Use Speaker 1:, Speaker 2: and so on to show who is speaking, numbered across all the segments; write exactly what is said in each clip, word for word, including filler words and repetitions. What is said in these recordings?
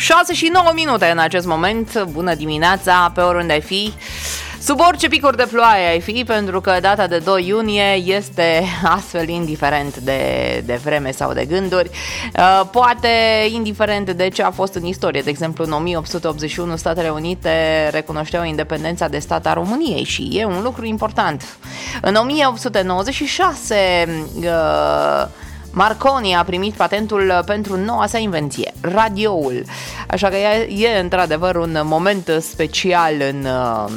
Speaker 1: șase și nouă minute în acest moment. Bună dimineața, pe oriunde ai fi, sub orice picuri de ploaie ai fi, pentru că data de doi iunie este astfel indiferent de, de vreme sau de gânduri, poate indiferent de ce a fost în istorie. De exemplu, în o mie opt sute optzeci și unu Statele Unite recunoșteau independența de stat a României și e un lucru important. În o mie opt sute nouăzeci și șase Marconi a primit patentul pentru noua sa invenție, radioul. Așa că e, e într-adevăr un moment special în,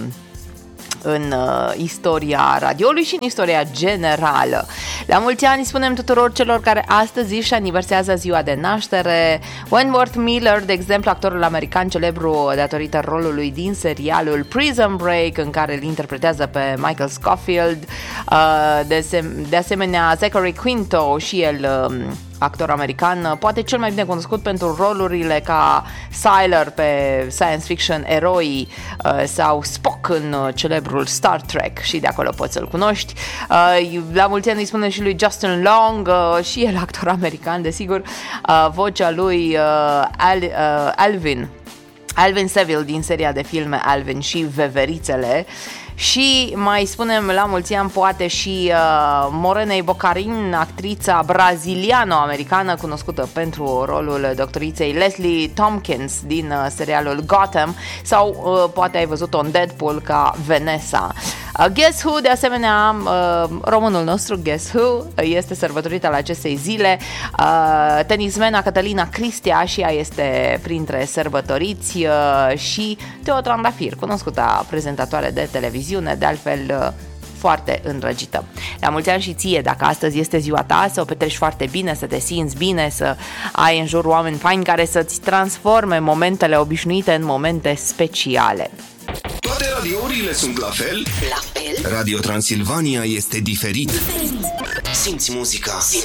Speaker 1: în istoria radioului și în istoria generală. La mulți ani spunem tuturor celor care astăzi își aniversează ziua de naștere. Wentworth Miller, de exemplu, actorul american celebru datorită rolului din serialul Prison Break, în care îl interpretează pe Michael Scofield. De, de asemenea, Zachary Quinto, și el actor american, poate cel mai bine cunoscut pentru rolurile ca Sylar pe science fiction eroi sau Spock în celebrul Star Trek, și de acolo poți să-l cunoști. La mulți ani îi spunem și lui Justin Long, și el actor american, desigur, vocea lui Al, Alvin Alvin Seville din seria de filme Alvin și Veverițele. Și mai spunem la mulți ani poate și uh, Morenei Bocarin, actrița braziliano-americană cunoscută pentru rolul doctoriței Leslie Tompkins din uh, serialul Gotham, sau uh, poate ai văzut-o în Deadpool ca Vanessa. Uh, Guess Who, de asemenea, uh, românul nostru Guess Who este sărbătorită la acestei zile. Uh, tenismena Cătălina Cristea, și ea este printre sărbătoriți, uh, și Teo Trandafir, cunoscută prezentatoare de televiziune, de altfel foarte îndrăgită. La mulți ani și ție, dacă astăzi este ziua ta, să o petreci foarte bine, să te simți bine, să ai în jur oameni faini care să-ți transforme momentele obișnuite în momente speciale.
Speaker 2: Toate radiourile sunt la fel?
Speaker 3: La fel?
Speaker 2: Radio Transilvania este diferit.
Speaker 3: Diferit.
Speaker 2: Simți muzica. Simți